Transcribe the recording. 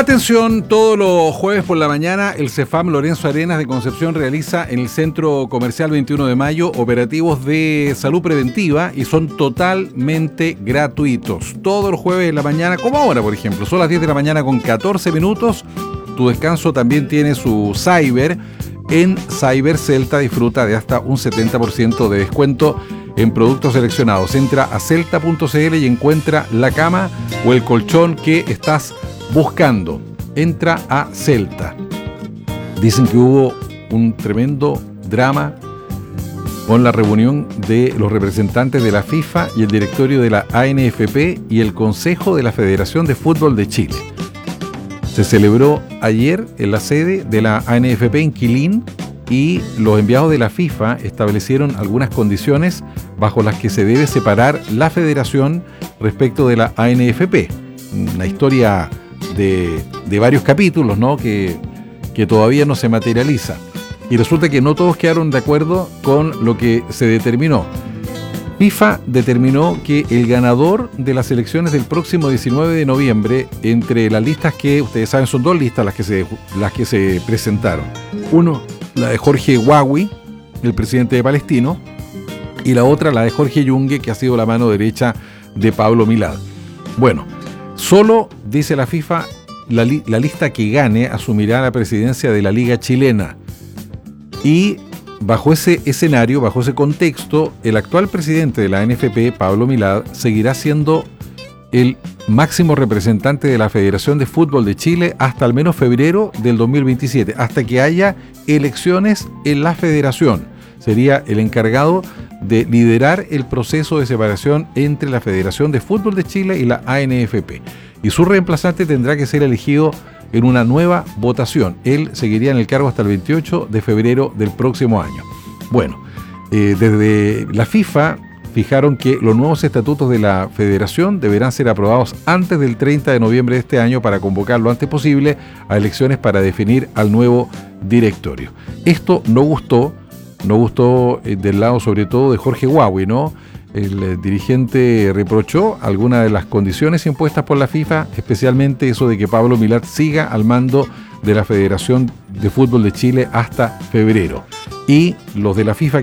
Atención, todos los jueves por la mañana el CEFAM Lorenzo Arenas de Concepción realiza en el Centro Comercial 21 de Mayo operativos de salud preventiva y son totalmente gratuitos. Todos los jueves en la mañana, como ahora por ejemplo, son las 10 de la mañana con 14 minutos. Tu descanso también tiene su cyber. En Cyber Celta disfruta de hasta un 70% de descuento en productos seleccionados. Entra a celta.cl y encuentra la cama o el colchón que estás buscando. Entra a Celta. Dicen que hubo un tremendo drama con la reunión de los representantes de la FIFA y el directorio de la ANFP y el Consejo de la Federación de Fútbol de Chile. Se celebró ayer en la sede de la ANFP en Quilín y los enviados de la FIFA establecieron algunas condiciones bajo las que se debe separar la federación respecto de la ANFP. Una historia de varios capítulos, ¿no? que todavía no se materializa. Y resulta que no todos quedaron de acuerdo con lo que se determinó. FIFA determinó que el ganador de las elecciones del próximo 19 de noviembre, entre las listas que ustedes saben son dos listas las que se presentaron. Uno, la de Jorge Huawi, el presidente de Palestino, y la otra, la de Jorge Yungue, que ha sido la mano derecha de Pablo Milad. Bueno, solo, dice la FIFA, la lista que gane asumirá la presidencia de la Liga Chilena. Y bajo ese escenario, bajo ese contexto, el actual presidente de la ANFP, Pablo Milad, seguirá siendo el máximo representante de la Federación de Fútbol de Chile hasta al menos febrero del 2027, hasta que haya elecciones en la federación. Sería el encargado de liderar el proceso de separación entre la Federación de Fútbol de Chile y la ANFP. Y su reemplazante tendrá que ser elegido en una nueva votación. Él seguiría en el cargo hasta el 28 de febrero del próximo año. Bueno, desde la FIFA fijaron que los nuevos estatutos de la federación deberán ser aprobados antes del 30 de noviembre de este año para convocar lo antes posible a elecciones para definir al nuevo directorio. Esto no gustó del lado sobre todo de Jorge Huawi, ¿no? El dirigente reprochó algunas de las condiciones impuestas por la FIFA, especialmente eso de que Pablo Milad siga al mando de la Federación de Fútbol de Chile hasta febrero. Y los de la FIFA